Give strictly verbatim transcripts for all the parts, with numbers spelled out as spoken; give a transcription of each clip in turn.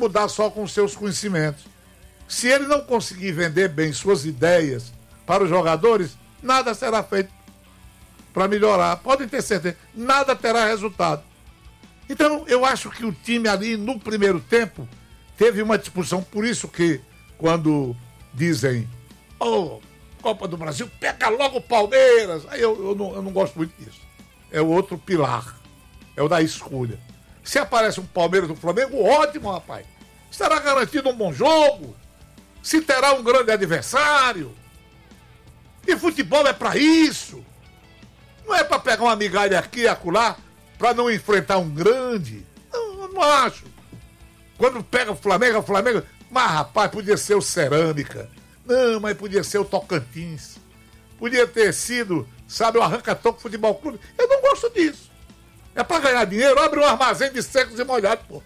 mudar só com seus conhecimentos. Se ele não conseguir vender bem suas ideias para os jogadores, nada será feito para melhorar. Podem ter certeza, nada terá resultado. Então, eu acho que o time ali, no primeiro tempo, teve uma discussão. Por isso que, quando dizem, oh, Copa do Brasil, pega logo o Palmeiras. Aí eu, eu, não, eu não gosto muito disso. É o outro pilar. É o da escolha. Se aparece um Palmeiras do Flamengo, ótimo, rapaz. Será garantido um bom jogo. Se terá um grande adversário. E futebol é para isso. Não é para pegar uma migalha aqui e acolá para não enfrentar um grande. Não, eu não acho. Quando pega o Flamengo, o Flamengo... Mas, rapaz, podia ser o Cerâmica. Não, mas podia ser o Tocantins. Podia ter sido, sabe, o Arranca-Toco Futebol Clube. Eu não gosto disso. É para ganhar dinheiro, abre um armazém de secos e molhados, pô.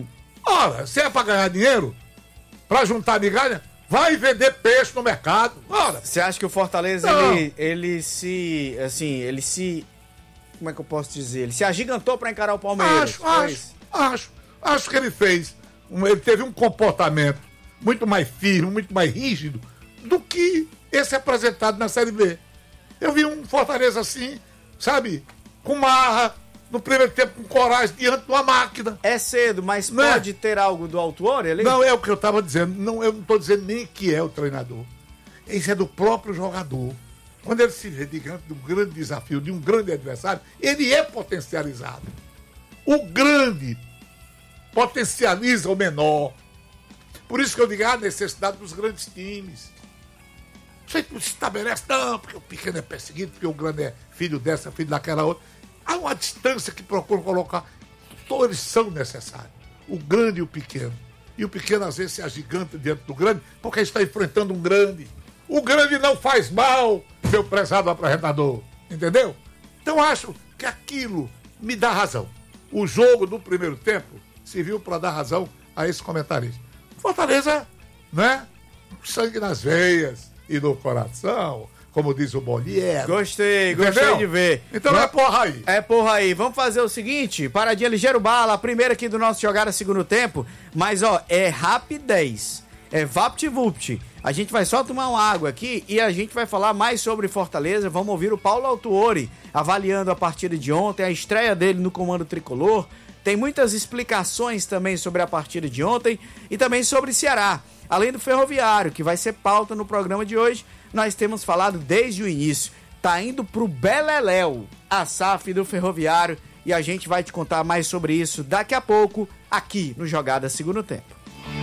Ora, se é para ganhar dinheiro, para juntar migalha, vai vender peixe no mercado. Ora. Você acha que o Fortaleza, ele, ele se, assim, ele se, como é que eu posso dizer? Ele se agigantou para encarar o Palmeiras? Acho, acho, acho. Acho que ele fez. Ele teve um comportamento muito mais firme, muito mais rígido do que esse apresentado na Série B. Eu vi um Fortaleza assim, sabe, com marra, no primeiro tempo com coragem, diante de uma máquina. É cedo, mas não pode é? ter algo do Autuori ali? Não, é o que eu estava dizendo. Não, eu não estou dizendo nem que é o treinador. Isso é do próprio jogador. Quando ele se vê diante de um grande desafio, de um grande adversário, ele é potencializado. O grande potencializa o menor. Por isso que eu digo, há necessidade dos grandes times. Você não se estabelece, não, porque o pequeno é perseguido, porque o grande é filho dessa, filho daquela outra. Há uma distância que procura colocar. Todos eles são necessários. O grande e o pequeno. E o pequeno, às vezes, se agiganta diante do grande, porque está enfrentando um grande. O grande não faz mal, meu prezado apresentador. Entendeu? Então, acho que aquilo me dá razão. O jogo do primeiro tempo serviu para dar razão a esse comentarista. Fortaleza, né? Sangue nas veias e no coração, como diz o Molière. Gostei, gostei Entendeu? de ver. Então Não, é porra aí. É porra aí. Vamos fazer o seguinte, paradinha ligeiro bala, a primeira aqui do nosso Jogada Segundo Tempo, mas ó, é rapidez. É vapt-vupt. A gente vai só tomar uma água aqui e a gente vai falar mais sobre Fortaleza. Vamos ouvir o Paulo Autuori avaliando a partida de ontem, a estreia dele no comando tricolor. Tem muitas explicações também sobre a partida de ontem e também sobre Ceará. Além do Ferroviário, que vai ser pauta no programa de hoje, nós temos falado desde o início. Tá indo pro Beleléu, a S A F do Ferroviário, e a gente vai te contar mais sobre isso daqui a pouco, aqui no Jogada Segundo Tempo.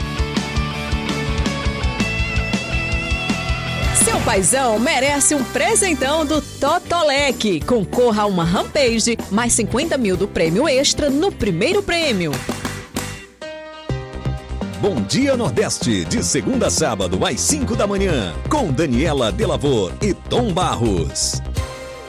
Seu paizão merece um presentão do Totolec. Concorra a uma Rampage, mais cinquenta mil do prêmio extra no primeiro prêmio. Bom Dia Nordeste, de segunda a sábado às cinco da manhã, com Daniela Delavor e Tom Barros.